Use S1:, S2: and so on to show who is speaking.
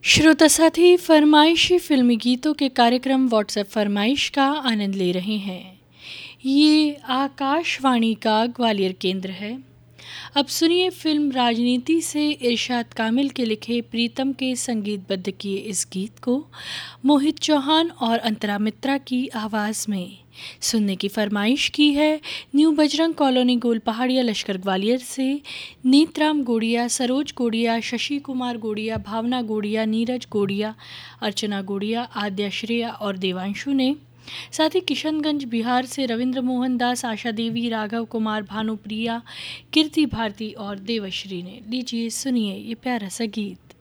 S1: श्रोता साथी फरमाइशी फिल्मी गीतों के कार्यक्रम व्हाट्सएप फरमाइश का आनंद ले रहे हैं। ये आकाशवाणी का ग्वालियर केंद्र है। अब सुनिए फिल्म राजनीति से इरशाद कामिल के लिखे प्रीतम के संगीतबद्ध किए इस गीत को मोहित चौहान और अंतरा मित्रा की आवाज़ में। सुनने की फरमाइश की है न्यू बजरंग कॉलोनी गोल पहाड़िया लश्कर ग्वालियर से नीतराम गोड़िया, सरोज गोड़िया, शशि कुमार गोड़िया, भावना गोड़िया, नीरज गोड़िया, अर्चना गोड़िया, आद्या श्रेया और देवांशु ने। साथ ही किशनगंज बिहार से रविंद्र मोहन दास, आशा देवी, राघव कुमार, भानुप्रिया, कीर्ति भारती और देवश्री ने। लीजिए सुनिए ये प्यारा सा गीत।